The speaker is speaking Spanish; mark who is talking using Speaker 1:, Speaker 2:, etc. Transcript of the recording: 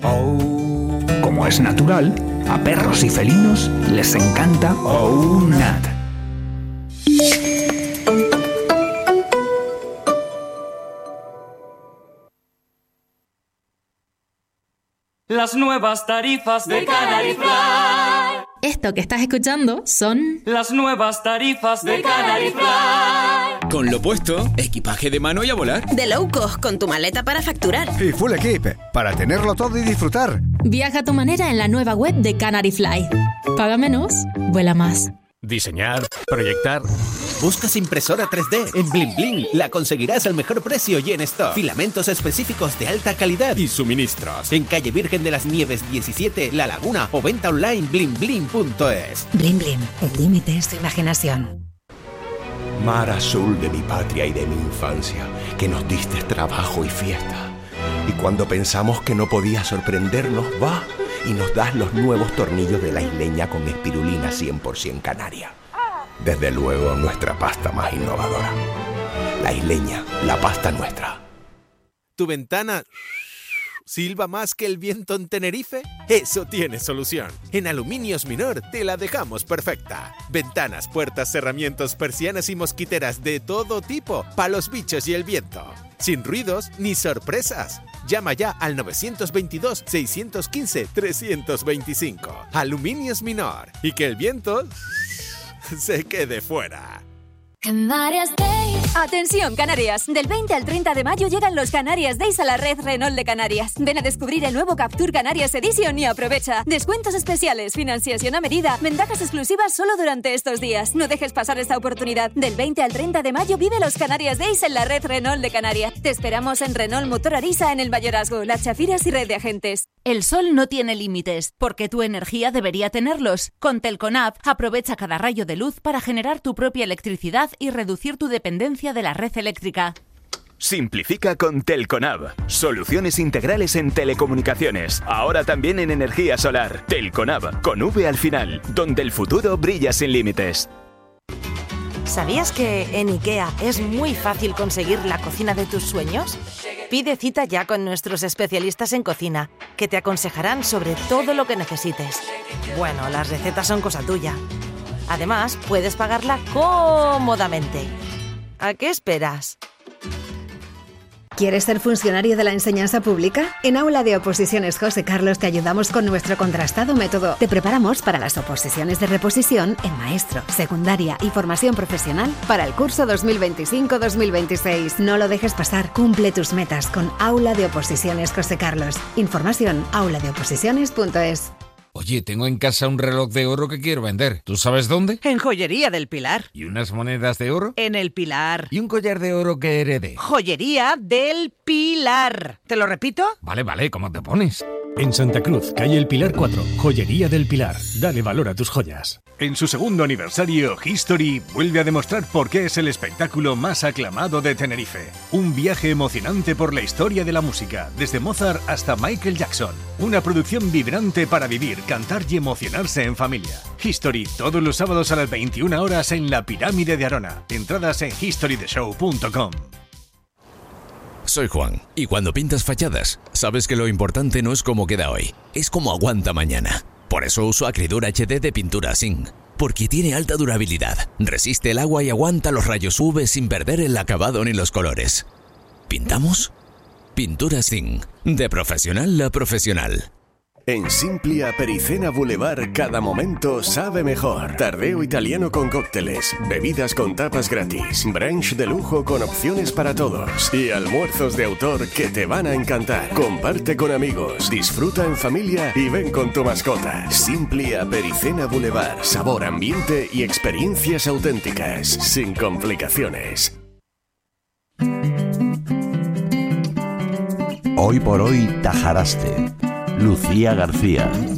Speaker 1: Como es natural, a perros y felinos les encanta OUNAT.
Speaker 2: Las nuevas tarifas de Canary Fly.
Speaker 3: Esto que estás escuchando son
Speaker 2: las nuevas tarifas de Canary Fly.
Speaker 4: Con lo puesto, equipaje de mano y a volar.
Speaker 5: De low cost, con tu maleta para facturar.
Speaker 6: Y full equip, para tenerlo todo y disfrutar.
Speaker 3: Viaja a tu manera en la nueva web de Canary Fly. Paga menos, vuela más.
Speaker 7: Diseñar, proyectar.
Speaker 8: ¿Buscas impresora 3D? En Bling Bling la conseguirás al mejor precio y en stock. Filamentos específicos de alta calidad y suministros. En calle Virgen de las Nieves 17, La Laguna o venta online blingbling.es.
Speaker 5: Bling Bling, el límite es tu imaginación.
Speaker 9: Mar azul de mi patria y de mi infancia, que nos diste trabajo y fiesta. Y cuando pensamos que no podías sorprendernos, va y nos das los nuevos tornillos de la isleña con espirulina 100% canaria. Desde luego, nuestra pasta más innovadora. La isleña, la pasta nuestra.
Speaker 8: ¿Tu ventana silba más que el viento en Tenerife? Eso tiene solución. En Aluminios Minor te la dejamos perfecta. Ventanas, puertas, cerramientos, persianas y mosquiteras de todo tipo, para los bichos y el viento. Sin ruidos ni sorpresas. Llama ya al 922-615-325. Aluminios Minor. Y que el viento se quede fuera.
Speaker 10: Canarias Days. Atención, Canarias. Del 20 al 30 de mayo llegan los Canarias Days a la red Renault de Canarias. Ven a descubrir el nuevo Captur Canarias Edition y aprovecha. Descuentos especiales, financiación a medida, ventajas exclusivas solo durante estos días. No dejes pasar esta oportunidad. Del 20 al 30 de mayo vive los Canarias Days en la red Renault de Canarias. Te esperamos en Renault Motor Arisa en el Mayorazgo, Las Chafiras y red de agentes.
Speaker 11: El sol no tiene límites, porque tu energía debería tenerlos. Con Telconab, aprovecha cada rayo de luz para generar tu propia electricidad y reducir tu dependencia de la red eléctrica.
Speaker 12: Simplifica con Telconab. Soluciones integrales en telecomunicaciones. Ahora también en energía solar. Telconab, con V al final, donde el futuro brilla sin límites.
Speaker 5: ¿Sabías que en IKEA es muy fácil conseguir la cocina de tus sueños? Pide cita ya con nuestros especialistas en cocina, que te aconsejarán sobre todo lo que necesites. Bueno, las recetas son cosa tuya. Además, puedes pagarla cómodamente. ¿A qué esperas?
Speaker 13: ¿Quieres ser funcionario de la enseñanza pública? En Aula de Oposiciones José Carlos te ayudamos con nuestro contrastado método. Te preparamos para las oposiciones de reposición en maestro, secundaria y formación profesional para el curso 2025-2026. No lo dejes pasar, cumple tus metas con Aula de Oposiciones José Carlos. Información auladeoposiciones.es.
Speaker 14: Oye, tengo en casa un reloj de oro que quiero vender. ¿Tú sabes dónde?
Speaker 15: En Joyería del Pilar.
Speaker 14: ¿Y unas monedas de oro?
Speaker 15: En el Pilar.
Speaker 14: ¿Y un collar de oro que heredé?
Speaker 15: Joyería del Pilar. ¿Te lo repito?
Speaker 14: Vale, ¿cómo te pones?
Speaker 16: En Santa Cruz, calle El Pilar 4, Joyería del Pilar. Dale valor a tus joyas.
Speaker 17: En su segundo aniversario, History vuelve a demostrar por qué es el espectáculo más aclamado de Tenerife. Un viaje emocionante por la historia de la música, desde Mozart hasta Michael Jackson. Una producción vibrante para vivir, cantar y emocionarse en familia. History, todos los sábados a las 21 horas en la Pirámide de Arona. Entradas en historytheshow.com.
Speaker 18: Soy Juan, y cuando pintas fachadas, sabes que lo importante no es cómo queda hoy, es cómo aguanta mañana. Por eso uso Acrydur HD de pintura Zinc, porque tiene alta durabilidad, resiste el agua y aguanta los rayos UV sin perder el acabado ni los colores. ¿Pintamos? Pintura Zinc, de profesional a profesional.
Speaker 9: En Simplia Pericena Boulevard cada momento sabe mejor. Tardeo italiano con cócteles, bebidas con tapas gratis, brunch de lujo con opciones para todos y almuerzos de autor que te van a encantar. Comparte con amigos, disfruta en familia y ven con tu mascota. Simplia Pericena Boulevard, sabor, ambiente y experiencias auténticas, sin complicaciones.
Speaker 19: Hoy por hoy Tajaraste. Lucía García.